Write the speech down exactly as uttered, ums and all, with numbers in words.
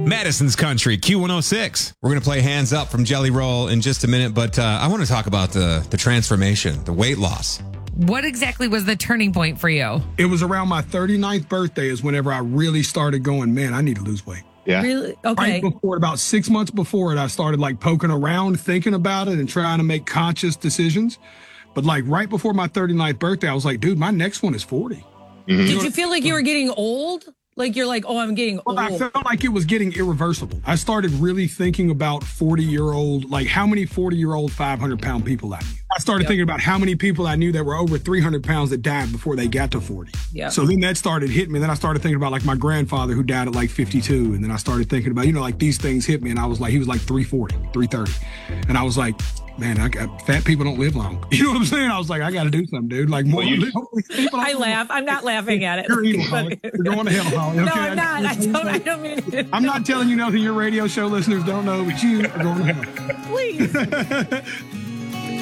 Madison's Country, Q one oh six. We're going to play Hands Up from Jelly Roll in just a minute, but uh, I want to talk about the, the transformation, the weight loss. What exactly was the turning point for you? It was around my thirty-ninth birthday is whenever I really started going, man, I need to lose weight. Yeah. Really? Okay. Right before, about six months before it, I started like poking around, thinking about it and trying to make conscious decisions. But like right before my thirty-ninth birthday, I was like, dude, my next one is forty. Mm-hmm. Did you feel like you were getting old? Like you're like, oh, I'm getting Well, old. I felt like it was getting irreversible. I started really thinking about forty-year-old, like how many forty-year-old five hundred pound people I knew. I started Yep. thinking about how many people I knew that were over three hundred pounds that died before they got to forty. Yeah. So then that started hitting me. Then I started thinking about like my grandfather who died at like fifty-two. And then I started thinking about, you know, like these things hit me. And I was like, he was like three forty, three thirty. And I was like, man, I got, fat people don't live long. You know what I'm saying? I was like, I got to do something, dude. Like more Well, you- people. I laugh. I'm not laughing at it. You're evil, Holly. You're going to hell, Holly. No, Okay? I'm not. I don't, I don't mean it. I'm not telling you nothing your radio show listeners don't know, but you are going to hell. Please.